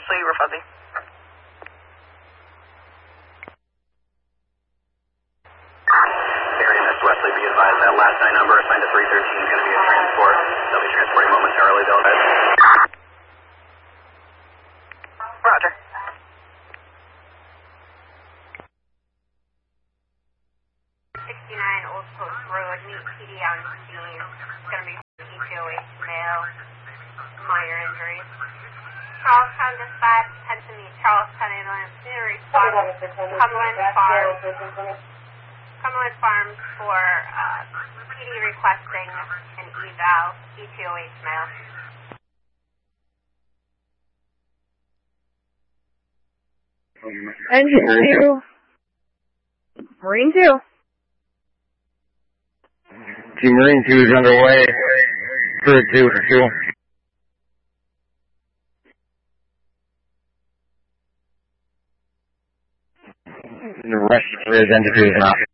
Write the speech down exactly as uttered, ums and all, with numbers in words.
Wesley, we're fuzzy. Area Miss Wesley, be advised that last night number assigned to three thirteen is going to be a transport. They'll be transporting momentarily, they'll guys. Roger. sixty-nine Old Post Road, meet P D on scene. It's going to be E T O H male, minor injuries. Charlestown dispatch, had to meet Charlestown ambulance, new response, Cumberland Farms. Cumberland Farms for uh, P D requesting an eval, E T O H male. Engine two. Marine two. Team Marine two is underway. Crew two for fuel. The rest of the engine two is not.